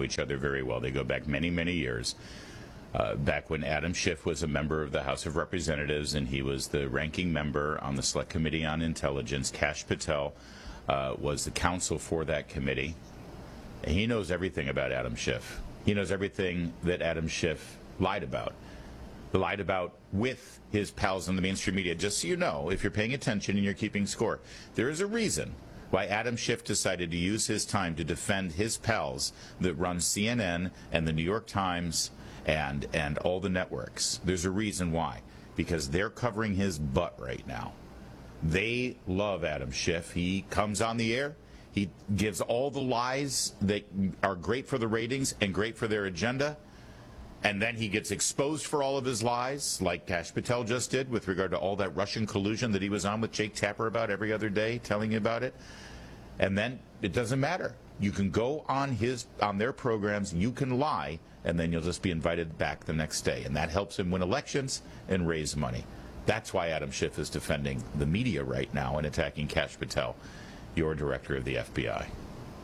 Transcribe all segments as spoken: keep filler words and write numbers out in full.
know each other very well. They go back many, many years. Uh, back when Adam Schiff was a member of the House of Representatives and he was the ranking member on the Select Committee on Intelligence, Kash Patel uh, was the counsel for that committee. And he knows everything about Adam Schiff. He knows everything that Adam Schiff lied about. Lied about with his pals in the mainstream media. Just so you know, if you're paying attention and you're keeping score, there is a reason why Adam Schiff decided to use his time to defend his pals that run C N N and the New York Times and and all the networks. There's a reason why. Because they're covering his butt right now. They love Adam Schiff. He comes on the air. He gives all the lies that are great for the ratings and great for their agenda. And then he gets exposed for all of his lies, like Kash Patel just did with regard to all that Russian collusion that he was on with Jake Tapper about every other day, telling you about it. And then it doesn't matter. You can go on his on their programs, you can lie, and then you'll just be invited back the next day. And that helps him win elections and raise money. That's why Adam Schiff is defending the media right now and attacking Kash Patel, your director of the F B I.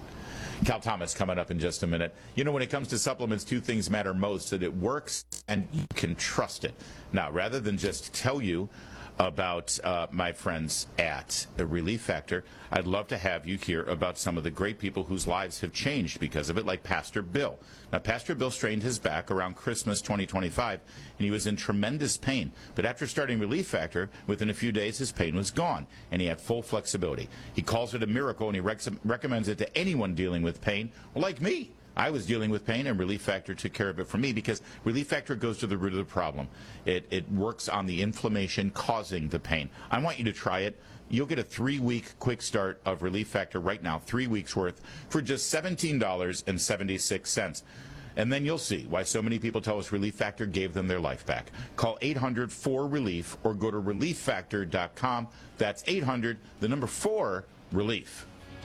Cal Thomas coming up in just a minute. You know, when it comes to supplements, two things matter most, that it works and you can trust it. Now, rather than just tell you about uh, my friends at the Relief Factor, I'd love to have you hear about some of the great people whose lives have changed because of it, like Pastor Bill. Now, Pastor Bill strained his back around Christmas twenty twenty-five, and he was in tremendous pain. But after starting Relief Factor, within a few days, his pain was gone, and he had full flexibility. He calls it a miracle, and he rec- recommends it to anyone dealing with pain, like me. I was dealing with pain, and Relief Factor took care of it for me because Relief Factor goes to the root of the problem. It, it works on the inflammation causing the pain. I want you to try it. You'll get a three-week quick start of Relief Factor right now, three weeks worth, for just seventeen dollars and seventy-six cents. And then you'll see why so many people tell us Relief Factor gave them their life back. Call eight hundred four relief or go to relief factor dot com. That's eight hundred, the number four, relief.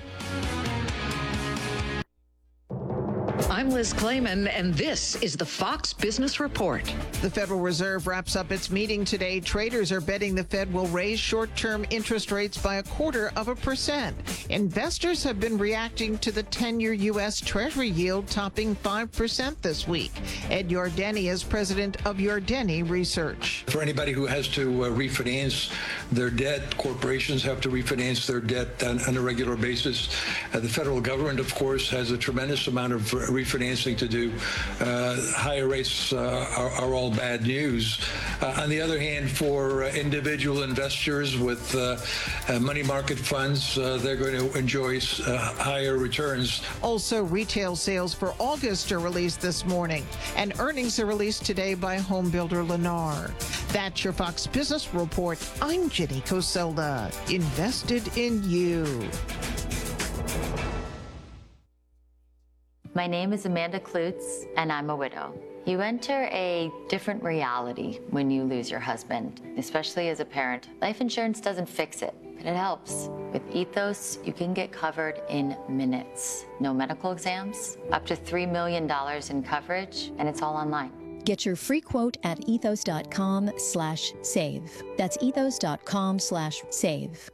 I'm Liz Clayman, and this is the Fox Business Report. The Federal Reserve wraps up its meeting today. Traders are betting the Fed will raise short-term interest rates by a quarter of a percent. Investors have been reacting to the ten-year U S Treasury yield topping five percent this week. Ed Yardeni is president of Yardeni Research. For anybody who has to uh, refinance their debt, corporations have to refinance their debt on, on a regular basis. Uh, the federal government, of course, has a tremendous amount of refinancing to do. Uh, higher rates uh, are, are all bad news. Uh, on the other hand, for uh, individual investors with uh, uh, money market funds, uh, they're going to enjoy uh, higher returns. Also, retail sales for August are released this morning, and earnings are released today by home builder Lennar. That's your Fox Business Report. I'm Jenny Coselda, invested in you. My name is Amanda Klutz, and I'm a widow. You enter a different reality when you lose your husband, especially as a parent. Life insurance doesn't fix it, but it helps. With Ethos, you can get covered in minutes. No medical exams, up to three million dollars in coverage, and it's all online. Get your free quote at ethos.com slash save. That's ethos.com slash save.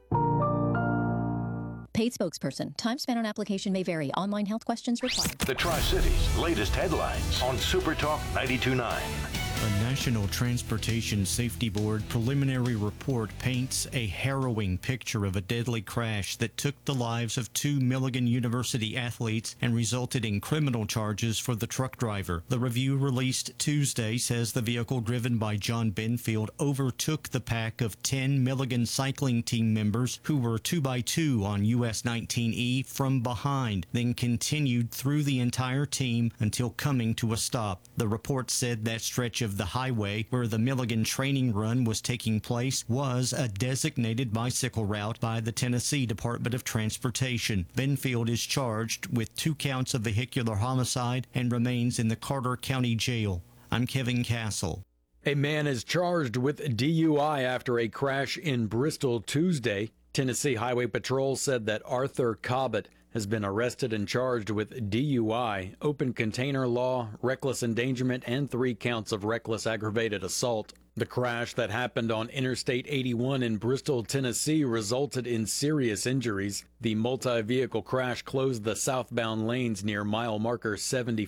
Paid spokesperson. Time spent on application may vary. Online health questions required. The Tri-Cities latest headlines on Super Talk ninety-two point nine. A National Transportation Safety Board preliminary report paints a harrowing picture of a deadly crash that took the lives of two Milligan University athletes and resulted in criminal charges for the truck driver. The review released Tuesday says the vehicle driven by John Benfield overtook the pack of ten Milligan cycling team members who were two by two on U S nineteen E from behind, then continued through the entire team until coming to a stop. The report said that stretch of the highway where the Milligan training run was taking place was a designated bicycle route by the Tennessee Department of Transportation. Benfield is charged with two counts of vehicular homicide and remains in the Carter County Jail. I'm Kevin Castle. A man is charged with D U I after a crash in Bristol Tuesday. Tennessee Highway Patrol said that Arthur Cobbett has been arrested and charged with D U I, open container law, reckless endangerment, and three counts of reckless aggravated assault. The crash that happened on Interstate eighty-one in Bristol, Tennessee, resulted in serious injuries. The multi-vehicle crash closed the southbound lanes near mile marker seventy.